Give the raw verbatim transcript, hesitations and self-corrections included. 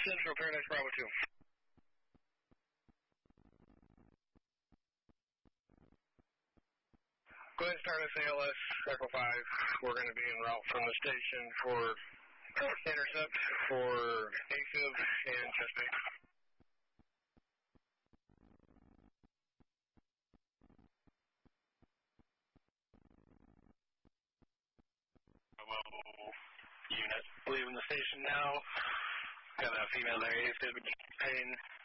Central Paradise Bravo two. Go ahead and start us A L S Echo five. We're going to be en route from the station for intercept for AFib and chest bait. Unit leaving the station now. Got a female there, AFib pain.